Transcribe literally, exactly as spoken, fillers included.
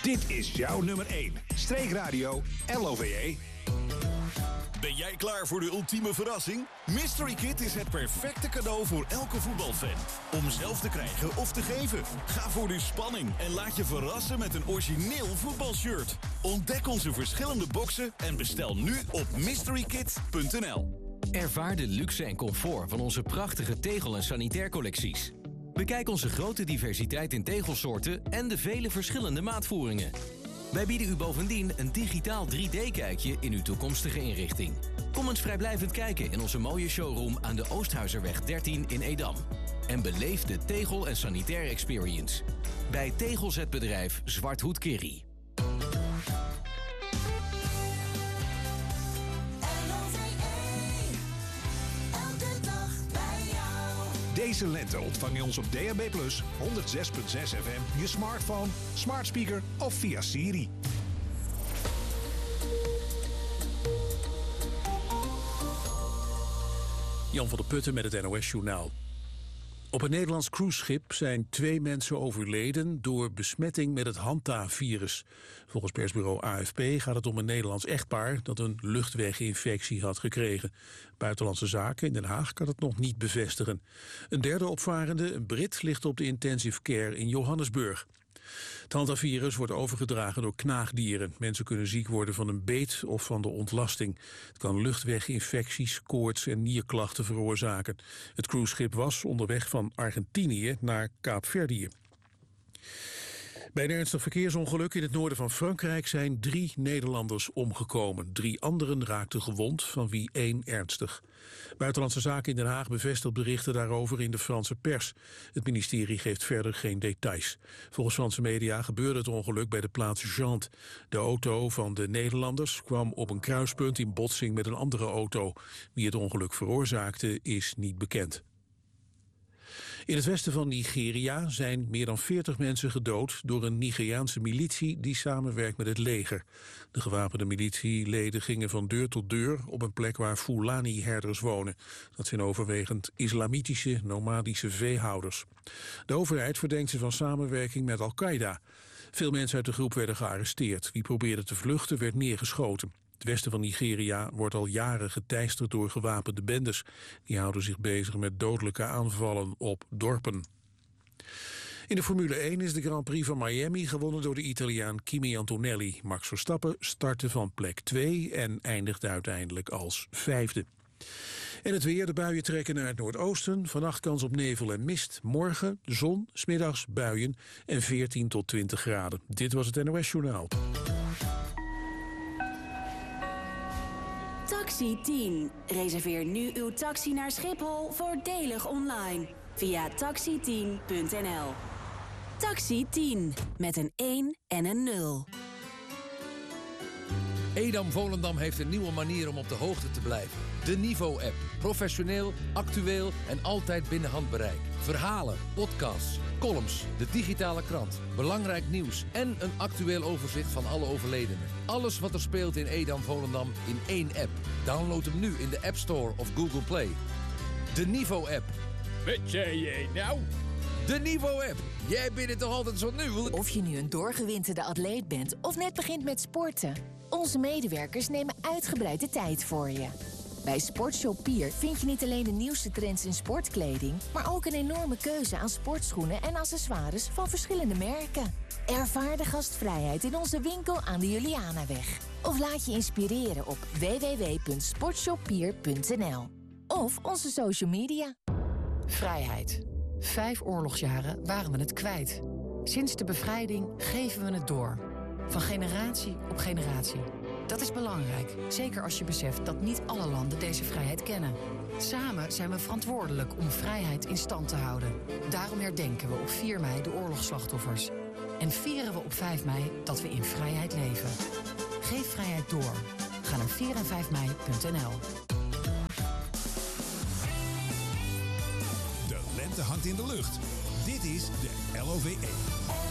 Dit is jouw nummer één. Streekradio L O V E. Ben jij klaar voor de ultieme verrassing? Mystery Kit is het perfecte cadeau voor elke voetbalfan. Om zelf te krijgen of te geven. Ga voor de spanning en laat je verrassen met een origineel voetbalshirt. Ontdek onze verschillende boxen en bestel nu op mystery kit punt n l. Ervaar de luxe en comfort van onze prachtige tegel- en sanitaircollecties. Bekijk onze grote diversiteit in tegelsoorten en de vele verschillende maatvoeringen. Wij bieden u bovendien een digitaal drie D-kijkje in uw toekomstige inrichting. Kom eens vrijblijvend kijken in onze mooie showroom aan de Oosthuizerweg dertien in Edam. En beleef de tegel- en sanitair experience. Bij tegelzetbedrijf Zwarthoed Kerry. Deze lente ontvang je ons op D A B plus, honderd zes komma zes F M, je smartphone, smart speaker of via Siri. Jan van der Putten met het N O S-journaal. Op een Nederlands cruiseschip zijn twee mensen overleden door besmetting met het Hanta-virus. Volgens persbureau A F P gaat het om een Nederlands echtpaar dat een luchtweginfectie had gekregen. Buitenlandse Zaken in Den Haag kan het nog niet bevestigen. Een derde opvarende, een Brit, ligt op de intensive care in Johannesburg. Het Hanta-virus wordt overgedragen door knaagdieren. Mensen kunnen ziek worden van een beet of van de ontlasting. Het kan luchtweginfecties, koorts en nierklachten veroorzaken. Het cruiseschip was onderweg van Argentinië naar Kaapverdië. Bij een ernstig verkeersongeluk in het noorden van Frankrijk zijn drie Nederlanders omgekomen. Drie anderen raakten gewond, van wie één ernstig. Buitenlandse Zaken in Den Haag bevestigt berichten daarover in de Franse pers. Het ministerie geeft verder geen details. Volgens Franse media gebeurde het ongeluk bij de plaats Jantes. De auto van de Nederlanders kwam op een kruispunt in botsing met een andere auto. Wie het ongeluk veroorzaakte is niet bekend. In het westen van Nigeria zijn meer dan veertig mensen gedood door een Nigeriaanse militie die samenwerkt met het leger. De gewapende militieleden gingen van deur tot deur op een plek waar Fulani-herders wonen. Dat zijn overwegend islamitische, nomadische veehouders. De overheid verdenkt ze van samenwerking met Al-Qaeda. Veel mensen uit de groep werden gearresteerd. Wie probeerde te vluchten werd neergeschoten. Het westen van Nigeria wordt al jaren geteisterd door gewapende bendes. Die houden zich bezig met dodelijke aanvallen op dorpen. In de Formule één is de Grand Prix van Miami gewonnen door de Italiaan Kimi Antonelli. Max Verstappen startte van plek twee en eindigde uiteindelijk als vijfde. En het weer, de buien trekken naar het noordoosten. Vannacht kans op nevel en mist. Morgen zon, 's middags buien en veertien tot twintig graden. Dit was het N O S-journaal. Taxi tien. Reserveer nu uw taxi naar Schiphol voordelig online. Via taxi tien punt n l. Taxi tien. Met een één en een nul. Edam Volendam heeft een nieuwe manier om op de hoogte te blijven. De Niveau-app. Professioneel, actueel en altijd binnen handbereik. Verhalen, podcasts, columns, de digitale krant, belangrijk nieuws en een actueel overzicht van alle overledenen. Alles wat er speelt in Edam Volendam in één app. Download hem nu in de App Store of Google Play. De Niveau-app. Wat zei jij nou? De Niveau-app. Jij bent het toch altijd zo nu? Of je nu een doorgewinterde atleet bent of net begint met sporten. Onze medewerkers nemen uitgebreid de tijd voor je. Bij Sportshop Pier vind je niet alleen de nieuwste trends in sportkleding, maar ook een enorme keuze aan sportschoenen en accessoires van verschillende merken. Ervaar de gastvrijheid in onze winkel aan de Julianaweg. Of laat je inspireren op w w w punt sportshoppier punt n l. Of onze social media. Vrijheid. Vijf oorlogsjaren waren we het kwijt. Sinds de bevrijding geven we het door. Van generatie op generatie. Dat is belangrijk, zeker als je beseft dat niet alle landen deze vrijheid kennen. Samen zijn we verantwoordelijk om vrijheid in stand te houden. Daarom herdenken we op vier mei de oorlogsslachtoffers. En vieren we op vijf mei dat we in vrijheid leven. Geef vrijheid door. Ga naar vier en vijf mei punt n l. De lente hangt in de lucht. Dit is de L O V E.